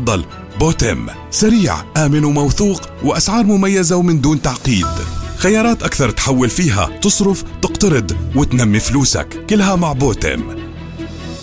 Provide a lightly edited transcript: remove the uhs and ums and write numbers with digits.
المفضل بوتم، سريع آمن وموثوق وأسعار مميزة ومن دون تعقيد. خيارات أكثر تحول فيها، تصرف، تقترض وتنمي فلوسك، كلها مع بوتم.